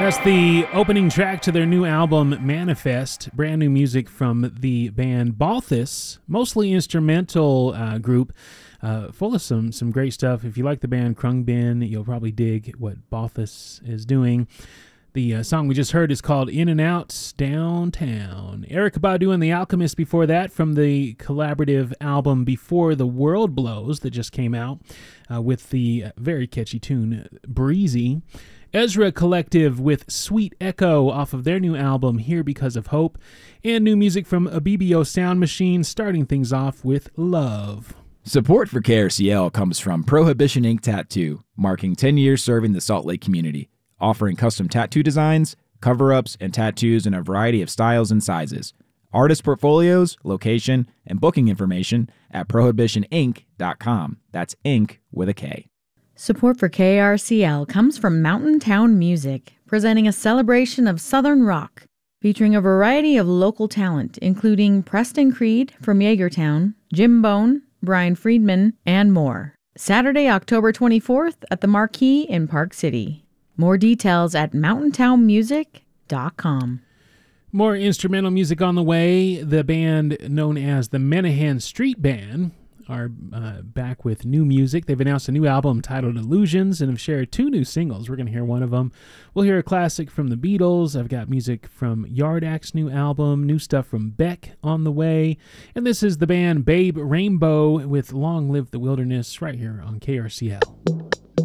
That's the opening track to their new album, Manifest. Brand new music from the band Balthus, mostly instrumental group, full of some great stuff. If you like the band Khruangbin, you'll probably dig what Balthus is doing. The song we just heard is called In and Out Downtown. Erykah Badu and The Alchemist before that, from the collaborative album Before the World Blows that just came out, with the very catchy tune Breezy. Ezra Collective with Sweet Echo off of their new album Here Because of Hope, and new music from a BBO Sound Machine, starting things off with Love. Support for KRCL comes from Prohibition Ink Tattoo, marking 10 years serving the Salt Lake community, offering custom tattoo designs, cover-ups, and tattoos in a variety of styles and sizes. Artist portfolios, location, and booking information at prohibitionink.com. That's ink with a K. Support for KRCL comes from Mountain Town Music, presenting a celebration of Southern rock, featuring a variety of local talent, including Preston Creed from Yeagertown, Jim Bone, Brian Friedman, and more. Saturday, October 24th at the Marquee in Park City. More details at mountaintownmusic.com. More instrumental music on the way. The band known as the Menahan Street Band are back with new music. They've announced a new album titled Illusions and have shared 2 new singles. We're going to hear one of them. We'll hear a classic from the Beatles. I've got music from Yard Act's new album, new stuff from Beck on the way. And this is the band Babe Rainbow with Long Live the Wilderness right here on KRCL.